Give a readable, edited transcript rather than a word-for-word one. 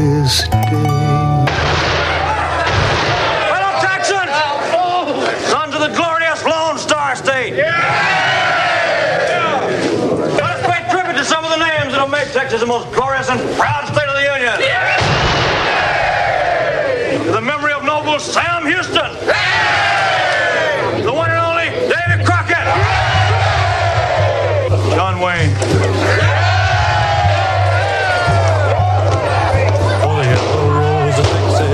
this day. Fellow Texans! Sons of the glorious Lone Star State! Let us pay tribute to some of the names that have made Texas the most glorious and proud state of the Union. To the memory of noble Sam Houston. The one and only Davy Crockett. John Wayne.